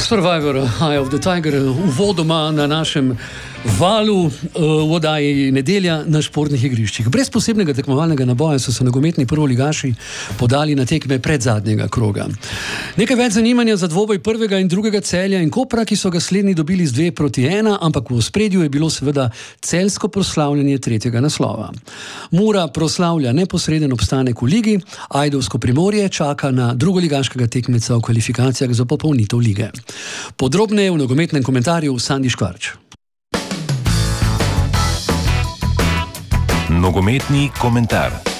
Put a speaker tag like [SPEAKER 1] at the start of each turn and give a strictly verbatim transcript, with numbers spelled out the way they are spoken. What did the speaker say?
[SPEAKER 1] Survivor, Eye of the Tiger, uvodoma na našem valu v oddaji Nedelja na športnih igriščih. Brez posebnega tekmovalnega naboja so se nogometni prvoligaši podali na tekme pred zadnjega kroga. Nekaj več zanimanja za dvoboj prvega in drugega Celja in Kopra, ki so ga slednji dobili z dve proti ena, ampak v ospredju je bilo seveda celjsko proslavljanje tretjega naslova. Mura proslavlja neposreden obstanek v ligi, ajdovsko Primorje čaka na drugoligaškega tekmeca v kvalifikacijah za popolnitev lige. Podrobneje v nogometnem komentarju Sandi Škvarč.
[SPEAKER 2] Nogometni komentar.